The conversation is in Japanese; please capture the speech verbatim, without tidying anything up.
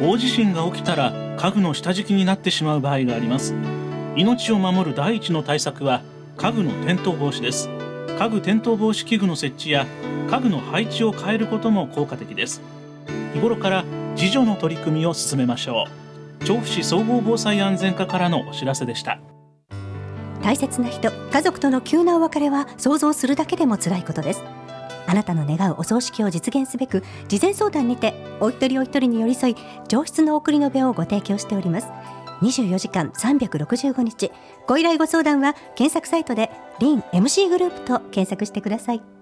大地震が起きたら家具の下敷きになってしまう場合があります。命を守る第一の対策は家具の転倒防止です。家具転倒防止器具の設置や家具の配置を変えることも効果的です。日頃から自助の取り組みを進めましょう。調布市総合防災安全課からのお知らせでした。 大切な人、家族との急なお別れは想像するだけでも辛いことです。あなたの願うお葬式を実現すべく、事前相談にてお一人お一人に寄り添い、上質の送り延べをご提供しております。にじゅうよじかんさんびゃくろくじゅうごにち、ご依頼ご相談は検索サイトでリン エムシー グループと検索してください。